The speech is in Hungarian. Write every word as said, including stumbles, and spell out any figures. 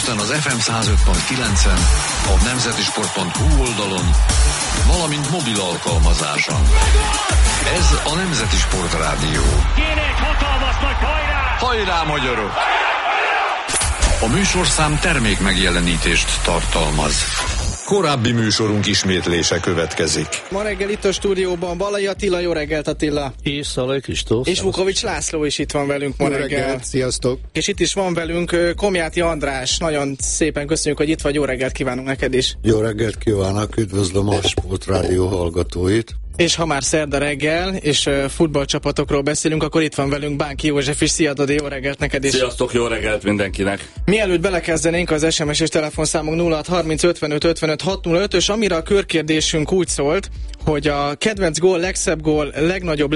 Budapesten az ef em száz öt pont kilencen, a nemzetisport pont hu oldalon, valamint mobil alkalmazáson. Ez a Nemzeti Sport Rádió. Kéne egy hatalmas nagy hajrá! Hajrá, magyarok! A műsorszám termék megjelenítést tartalmaz. Korábbi műsorunk ismétlése következik. Ma reggel itt a stúdióban Balai Attila, jó reggelt Attila. És Szalai Kristóf. És Vukovics László is itt van velünk ma jó reggel. reggelt, sziasztok. És itt is van velünk Komjáti András. Nagyon szépen köszönjük, hogy itt vagy, jó reggelt kívánunk neked is. Jó reggelt kívánok, üdvözlöm a Sportrádió hallgatóit. És ha már szerda reggel, és futballcsapatokról beszélünk, akkor itt van velünk Bánki József is. Szia Dodi, jó reggelt neked is. Sziasztok, jó reggelt mindenkinek. Mielőtt belekezdenénk, az es em es és telefonszámunk nulla hat harminc ötvenöt ötvenöt hatszázöt, és amire a körkérdésünk úgy szólt, hogy a kedvenc gól, legszebb gól, legnagyobb